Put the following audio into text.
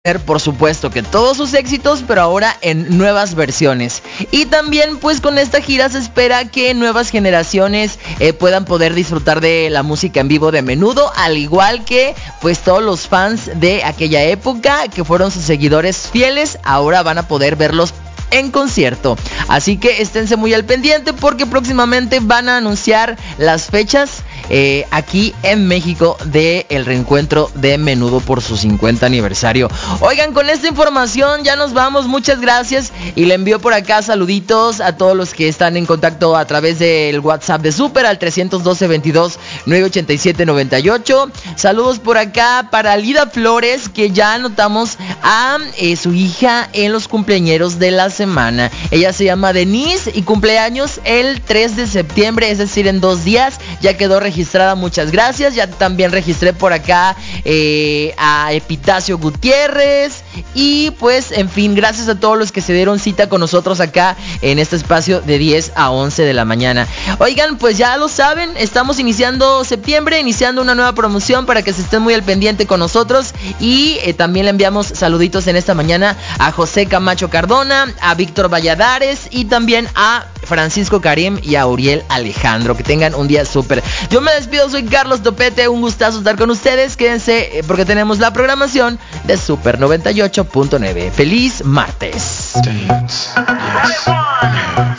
por supuesto que todos sus éxitos, pero ahora en nuevas versiones. Y también pues con esta gira se espera que nuevas generaciones puedan poder disfrutar de la música en vivo de Menudo, al igual que pues todos los fans de aquella época que fueron sus seguidores fieles, ahora van a poder verlos en concierto. Así que esténse muy al pendiente porque próximamente van a anunciar las fechas aquí en México de el reencuentro de Menudo por su 50 aniversario. Oigan, con esta información ya nos vamos, muchas gracias, y le envío por acá saluditos a todos los que están en contacto a través del WhatsApp de Super al 312-22-987-98. Saludos por acá para Lida Flores, que ya anotamos a su hija en los cumpleañeros de la semana. Ella se llama Denise y cumpleaños el 3 de septiembre, es decir, en 2 días. Ya quedó registrada, muchas gracias. Ya también registré por acá a Epitacio Gutiérrez. Y pues, en fin, gracias a todos los que se dieron cita con nosotros acá en este espacio de 10 a 11 de la mañana. Oigan, pues ya lo saben, estamos iniciando septiembre, iniciando una nueva promoción para que se estén muy al pendiente con nosotros. Y también le enviamos saluditos en esta mañana a José Camacho Cardona, a Víctor Valladares y también a Francisco Karim y a Uriel Alejandro. Que tengan un día súper. Yo me despido, soy Carlos Topete, un gustazo estar con ustedes. Quédense porque tenemos la programación de Super 98.9. Feliz martes.